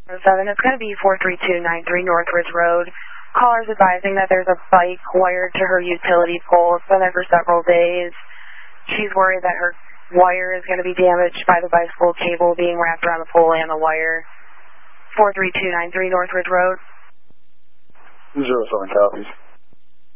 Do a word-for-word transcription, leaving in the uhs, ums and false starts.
seven, it's going to be four three two nine three Northridge Road. Caller's advising that there's a bike wired to her utility pole. It's been there for several days. She's worried that her wire is going to be damaged by the bicycle cable being wrapped around the pole and the wire. four three two nine three Northridge Road. Zero seven copies.